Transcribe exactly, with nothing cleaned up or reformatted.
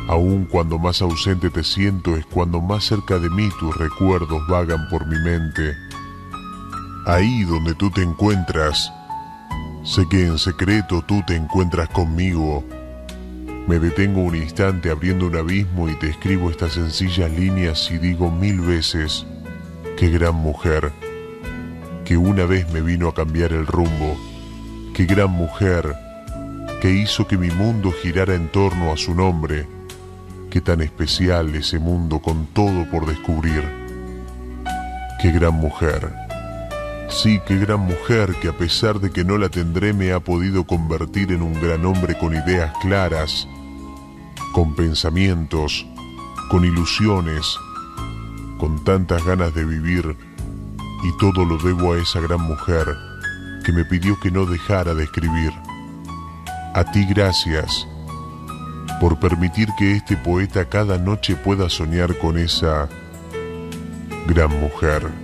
Aun cuando más ausente te siento es cuando más cerca de mí tus recuerdos vagan por mi mente. Ahí donde tú te encuentras, sé que en secreto tú te encuentras conmigo. Me detengo un instante abriendo un abismo y te escribo estas sencillas líneas y digo mil veces: qué gran mujer, que una vez me vino a cambiar el rumbo. Qué gran mujer, que hizo que mi mundo girara en torno a su nombre. Qué tan especial ese mundo con todo por descubrir. Qué gran mujer. Sí, qué gran mujer que a pesar de que no la tendré me ha podido convertir en un gran hombre con ideas claras, con pensamientos, con ilusiones, con tantas ganas de vivir, y todo lo debo a esa gran mujer que me pidió que no dejara de escribir. A ti gracias por permitir que este poeta cada noche pueda soñar con esa gran mujer.